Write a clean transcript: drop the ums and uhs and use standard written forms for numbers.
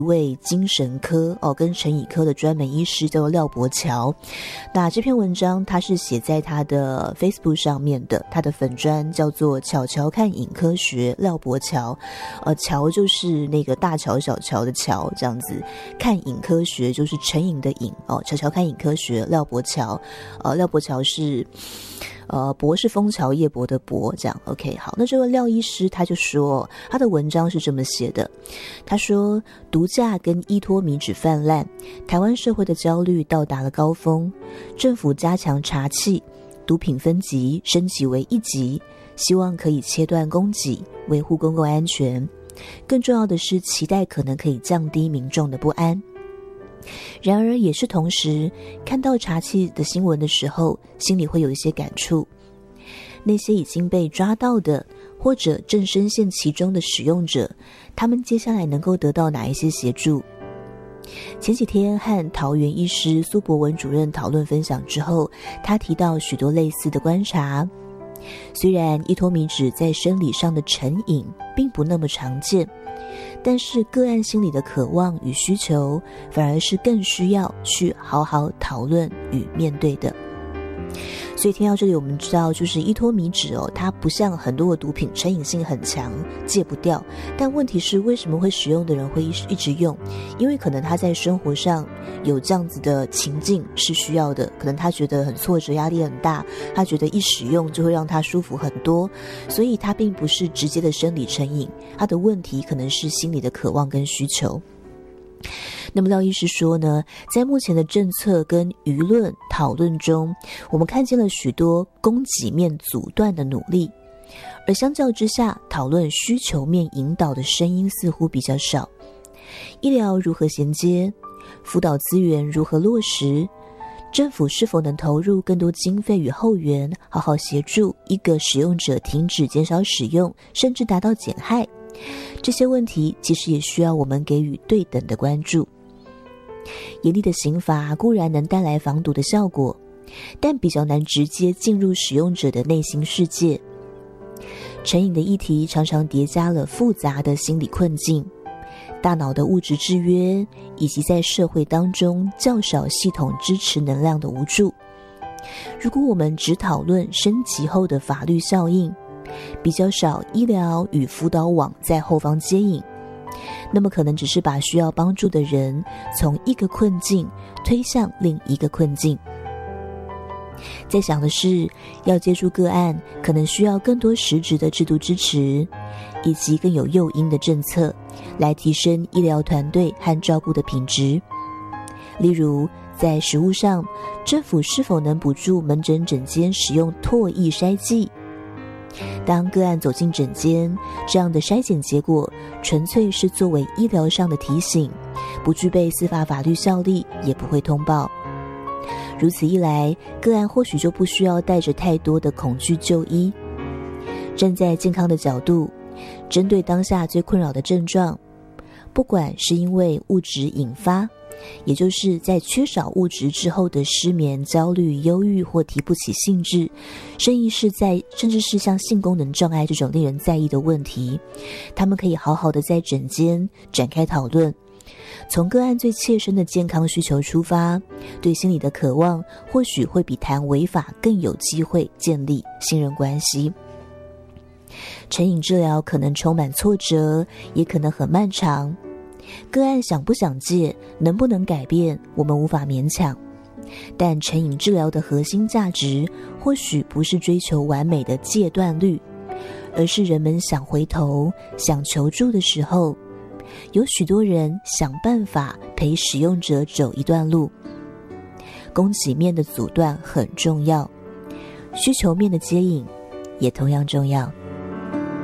一位精神科跟成瘾科的专门医师，叫做廖伯乔。那这篇文章他是写在他的 Facebook 上面的，他的粉专叫做巧巧看瘾科学廖伯乔，乔就是那个大乔小乔的乔这样子，看瘾科学就是成瘾的瘾巧巧看瘾科学廖伯乔，廖伯乔是博是枫桥夜泊的博，这样 OK 好。那这位廖医师他就说，他的文章是这么写的，他说毒驾跟依托米脂泛滥，台湾社会的焦虑到达了高峰，政府加强查缉，毒品分级升级为1级，希望可以切断供给，维护公共安全，更重要的是期待可能可以降低民众的不安。然而也是同时看到查缉的新闻的时候，心里会有一些感触，那些已经被抓到的或者正深陷其中的使用者，他们接下来能够得到哪一些协助？前几天和桃园医师苏博文主任讨论分享之后，他提到许多类似的观察。虽然依托米脂在生理上的成瘾并不那么常见，但是个案心理的渴望与需求反而是更需要去好好讨论与面对的。所以听到这里，我们知道就是依托米脂它不像很多的毒品成瘾性很强，戒不掉。但问题是为什么会使用的人会一直用？因为可能他在生活上有这样子的情境是需要的，可能他觉得很挫折，压力很大，他觉得一使用就会让他舒服很多，所以他并不是直接的生理成瘾，他的问题可能是心理的渴望跟需求。那么廖医师说呢，在目前的政策跟舆论讨论中，我们看见了许多供给面阻断的努力，而相较之下，讨论需求面引导的声音似乎比较少。医疗如何衔接，辅导资源如何落实，政府是否能投入更多经费与后援，好好协助一个使用者停止减少使用，甚至达到减害，这些问题其实也需要我们给予对等的关注。严厉的刑罚固然能带来防堵的效果，但比较难直接进入使用者的内心世界。成瘾的议题常常叠加了复杂的心理困境，大脑的物质制约，以及在社会当中较少系统支持能量的无助。如果我们只讨论升级后的法律效应，比较少医疗与辅导网在后方接引，那么可能只是把需要帮助的人从一个困境推向另一个困境。在想的是，要接触个案，可能需要更多实质的制度支持，以及更有诱因的政策，来提升医疗团队和照顾的品质。例如，在实务上，政府是否能补助门诊诊间使用唾液筛剂？当个案走进诊间，这样的筛检结果纯粹是作为医疗上的提醒，不具备司法法律效力，也不会通报。如此一来，个案或许就不需要带着太多的恐惧就医。站在健康的角度，针对当下最困扰的症状，不管是因为物质引发，也就是在缺少物质之后的失眠、焦虑、忧郁或提不起兴致，甚至是像性功能障碍这种令人在意的问题，他们可以好好的在诊间展开讨论，从个案最切身的健康需求出发，对心理的渴望或许会比谈违法更有机会建立信任关系。成瘾治疗可能充满挫折，也可能很漫长。个案想不想戒，能不能改变，我们无法勉强。但成瘾治疗的核心价值，或许不是追求完美的戒断率，而是人们想回头、想求助的时候，有许多人想办法陪使用者走一段路。供给面的阻断很重要，需求面的接引也同样重要。